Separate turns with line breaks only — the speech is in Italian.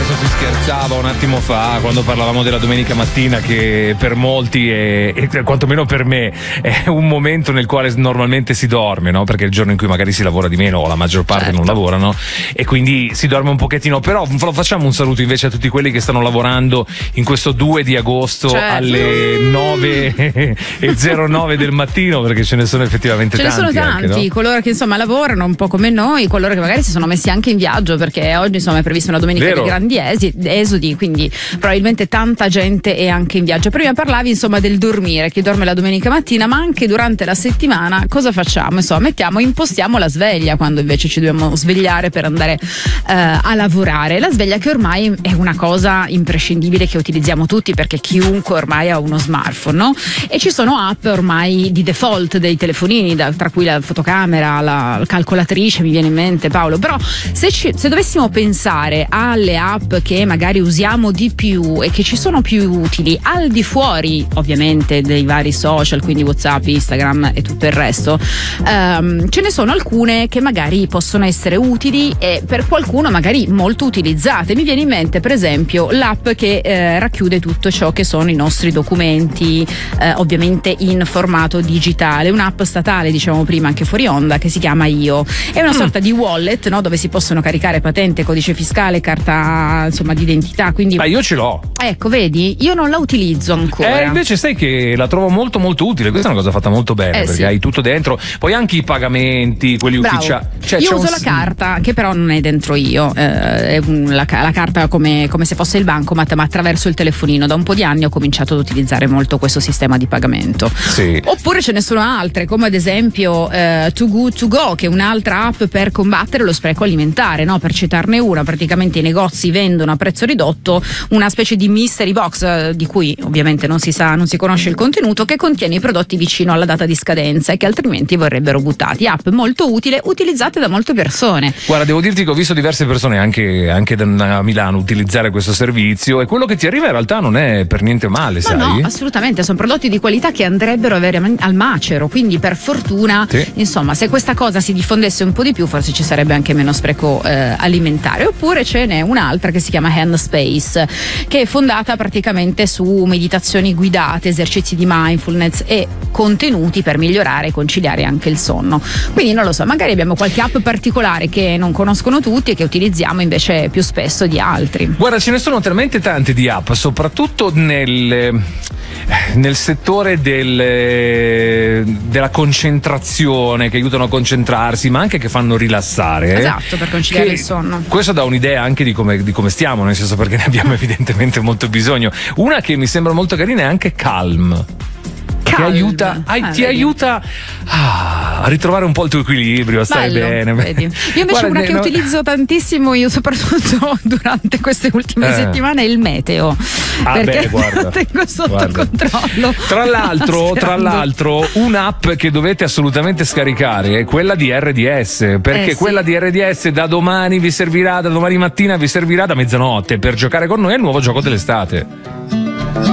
questo si scherzava un attimo fa quando parlavamo della domenica mattina, che per molti e quantomeno per me è un momento nel quale normalmente si dorme, no? Perché è il giorno in cui magari si lavora di meno o la maggior parte non lavorano e quindi si dorme un pochettino. Però facciamo un saluto invece a tutti quelli che stanno lavorando in questo 2 di agosto alle 9:09 del mattino, perché ce ne sono effettivamente tanti.
Ce ne sono tanti,
anche, no?
Coloro che insomma lavorano un po' come noi, coloro che magari si sono messi anche in viaggio, perché oggi insomma è prevista una domenica di grandi esodi, quindi probabilmente tanta gente è anche in viaggio. Prima parlavi insomma del dormire, chi dorme la domenica mattina, ma anche durante la settimana cosa facciamo? Insomma, impostiamo la sveglia quando invece ci dobbiamo svegliare per andare a lavorare. La sveglia che ormai è una cosa imprescindibile che utilizziamo tutti, perché chiunque ormai ha uno smartphone, no? E ci sono app ormai di default dei telefonini, tra cui la fotocamera, la calcolatrice, mi viene in mente, Paolo. Però se dovessimo pensare alle app che magari usiamo di più e che ci sono più utili al di fuori ovviamente dei vari social, quindi WhatsApp, Instagram e tutto il resto, ce ne sono alcune che magari possono essere utili e per qualcuno magari molto utilizzate. Mi viene in mente per esempio l'app che racchiude tutto ciò che sono i nostri documenti, ovviamente in formato digitale, un'app statale, diciamo prima anche fuori onda, che si chiama Io. È una sorta di wallet, no? Dove si possono caricare patente, codice fiscale, carta insomma d'identità, quindi
io ce l'ho.
Ecco, vedi, io non la utilizzo ancora.
Invece sai che la trovo molto molto utile. Questa è una cosa fatta molto bene, perché
sì,
hai tutto dentro, poi anche i pagamenti, quelli ufficiali.
Io uso la carta, che però non è dentro Io, è la carta come se fosse il bancomat, ma attraverso il telefonino. Da un po' di anni ho cominciato ad utilizzare molto questo sistema di pagamento.
Sì.
Oppure ce ne sono altre, come ad esempio Too Good To Go, che è un'altra app per combattere lo spreco alimentare, no? Per citarne una, praticamente i negozi vendono a prezzo ridotto una specie di mystery box, di cui ovviamente non si conosce il contenuto, che contiene i prodotti vicino alla data di scadenza e che altrimenti vorrebbero buttati. App molto utile, utilizzate da molte persone.
Guarda, devo dirti che ho visto diverse persone anche da Milano utilizzare questo servizio, e quello che ti arriva in realtà non è per niente male, sai?
No, assolutamente, sono prodotti di qualità che andrebbero al macero, quindi per fortuna, insomma, se questa cosa si diffondesse un po' di più, forse ci sarebbe anche meno spreco alimentare. Oppure ce n'è un'altra che si chiama Handspace, che è fondata praticamente su meditazioni guidate, esercizi di mindfulness e contenuti per migliorare e conciliare anche il sonno. Quindi non lo so, magari abbiamo qualche app particolare che non conoscono tutti e che utilizziamo invece più spesso di altri.
Guarda, ce ne sono talmente tante di app, soprattutto nel settore della concentrazione, che aiutano a concentrarsi, ma anche che fanno rilassare.
Esatto, per conciliare il sonno.
Questo dà un'idea anche di come stiamo, nel senso, perché ne abbiamo evidentemente molto bisogno. Una che mi sembra molto carina è anche Calm. Che ti aiuta a ritrovare un po' il tuo equilibrio, stai bene.
Vedi. Io invece una che utilizzo tantissimo, io soprattutto durante queste ultime settimane, è il meteo, perché lo tengo sotto controllo. Tra
l'altro un'app che dovete assolutamente scaricare è quella di RDS, perché quella di RDS da domani mattina vi servirà da mezzanotte per giocare con noi al nuovo gioco dell'estate.